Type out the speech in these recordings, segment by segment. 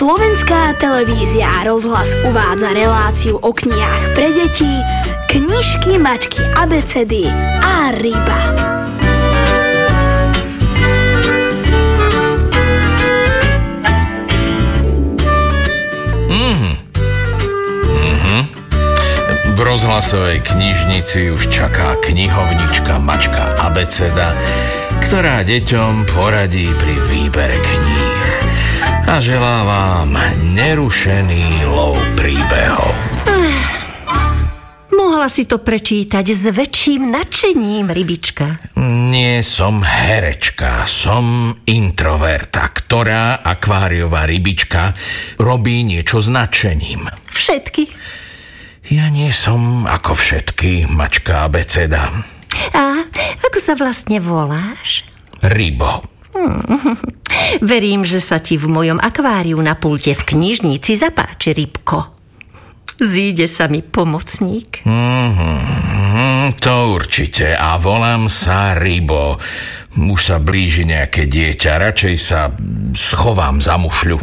Slovenská televízia a rozhlas uvádza reláciu o knihách pre deti Knižky, mačky, abecedy a ryba. V rozhlasovej knižnici už čaká knihovnička Mačka abeceda, ktorá deťom poradí pri výbere kníh a želá vám nerušený lov príbehov. Mohla si to prečítať s väčším nadšením, rybička. Nie som herečka, som introverta, ktorá akváriová rybička robí niečo s nadšením. Všetky. Ja nie som ako všetky, Mačka abeceda. A ako sa vlastne voláš? Rybo. Verím, že sa ti v mojom akváriu na pulte v knižnici zapáči, rybko. Zíde sa mi pomocník. To určite. A volám sa Rybo. Už sa blíži nejaké dieťa. Radšej sa schovám za mušľu.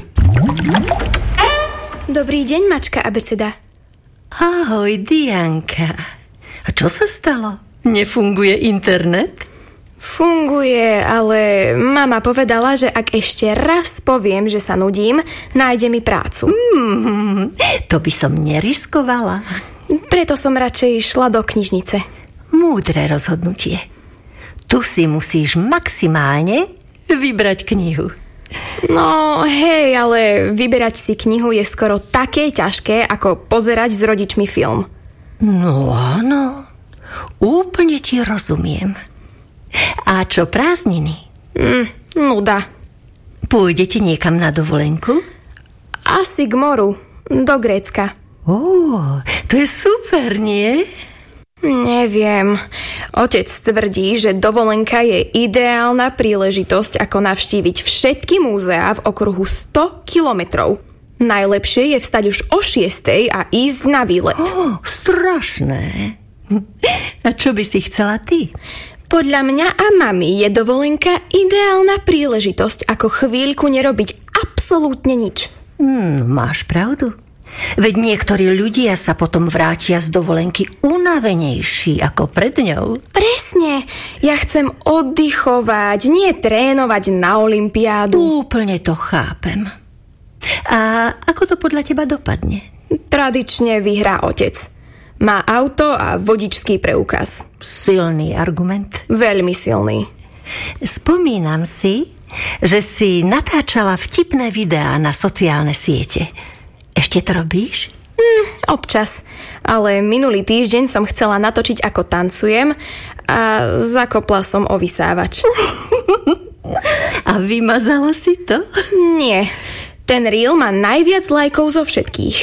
Dobrý deň, Mačka abeceda. Ahoj, Dianka. A čo sa stalo? Nefunguje internet? Funguje, ale mama povedala, že ak ešte raz poviem, že sa nudím, nájde mi prácu. To by som neriskovala. Preto som radšej šla do knižnice. Múdre rozhodnutie. Tu si musíš maximálne vybrať knihu. No hej, ale vyberať si knihu je skoro také ťažké, ako pozerať s rodičmi film. No áno, úplne ti rozumiem. A čo prázdniny? Nuda. Pôjdete niekam na dovolenku? Asi k moru, do Grécka. To je super, nie? Neviem. Otec tvrdí, že dovolenka je ideálna príležitosť, ako navštíviť všetky múzeá v okruhu 100 kilometrov. Najlepšie je vstať už o 6:00 a ísť na výlet. Strašné. A čo by si chcela ty? Podľa mňa a mami je dovolenka ideálna príležitosť, ako chvíľku nerobiť absolútne nič. Máš pravdu. Veď niektorí ľudia sa potom vrátia z dovolenky unavenejší ako pred ňou. Presne. Ja chcem oddychovať, nie trénovať na olympiádu. Úplne to chápem. A ako to podľa teba dopadne? Tradične vyhrá otec. Má auto a vodičský preukaz. Silný argument. Veľmi silný. Spomínam si, že si natáčala vtipné videá na sociálne siete. Ešte to robíš? Občas. Ale minulý týždeň som chcela natočiť, ako tancujem a zakopla som o vysávač. A vymazala si to? Nie. Ten reel má najviac lajkov zo všetkých.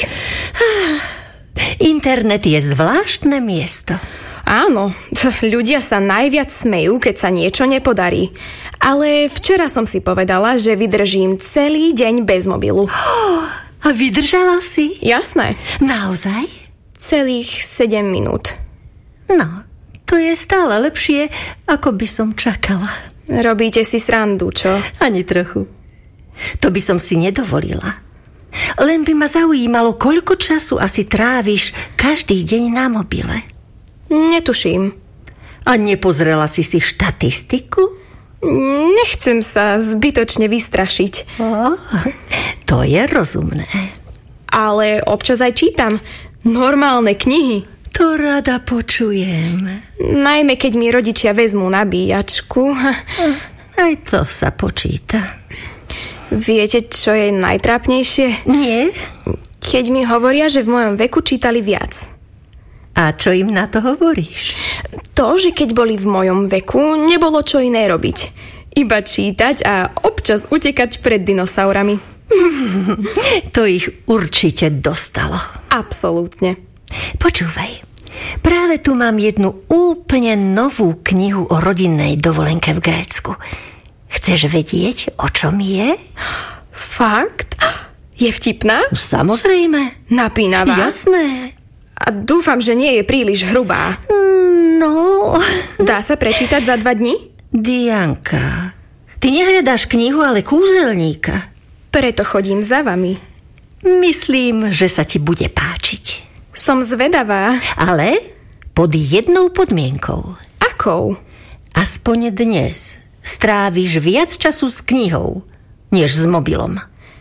Internet je zvláštne miesto. Áno, ľudia sa najviac smejú, keď sa niečo nepodarí. Ale včera som si povedala, že vydržím celý deň bez mobilu. A vydržala si? Jasné. Naozaj? Celých 7 minút. No, to je stále lepšie, ako by som čakala. Robíte si srandu, čo? Ani trochu. To by som si nedovolila. Len by ma zaujímalo, koľko času asi tráviš každý deň na mobile. Netuším. A nepozrela si štatistiku? Nechcem sa zbytočne vystrašiť. To je rozumné. Ale občas aj čítam normálne knihy. To rada počujem. Najmä keď mi rodičia vezmú nabíjačku. Aj to sa počíta. Viete, čo je najtrápnejšie? Nie? Keď mi hovoria, že v mojom veku čítali viac. A čo im na to hovoríš? To, že keď boli v mojom veku, nebolo čo iné robiť. Iba čítať a občas utekať pred dinosaurami. To ich určite dostalo. Absolútne. Počúvaj, práve tu mám jednu úplne novú knihu o rodinnej dovolenke v Grécku. Chceš vedieť, o čom je? Fakt? Je vtipná? Samozrejme. Napínavá? Jasné. A dúfam, že nie je príliš hrubá. No... Dá sa prečítať za 2 dni? Dianka, ty nehľadáš knihu, ale kúzelníka. Preto chodím za vami. Myslím, že sa ti bude páčiť. Som zvedavá. Ale pod jednou podmienkou. Akou? Aspoň dnes stráviš viac času s knihou, než s mobilom.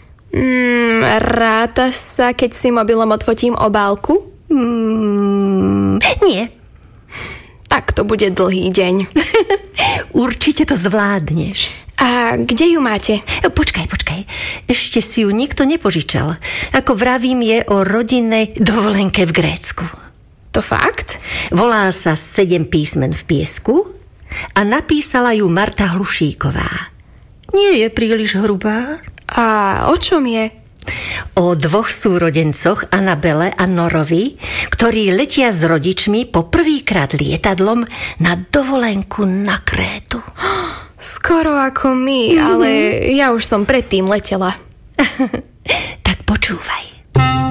Ráta sa, keď si mobilom odfotím obálku? Nie. Tak to bude dlhý deň. Určite to zvládneš. A kde ju máte? Počkaj. Ešte si ju nikto nepožičal. Ako vravím, je o rodinnej dovolenke v Grécku. To fakt? Volá sa 7 písmen v piesku a napísala ju Marta Hlušíková. Nie je príliš hrubá. A o čom je? O 2 súrodencoch, Anabele a Norovi, ktorí letia s rodičmi po prvýkrát lietadlom na dovolenku na Krétu. Skoro ako my, ale ja už som predtým letela. Tak počúvaj.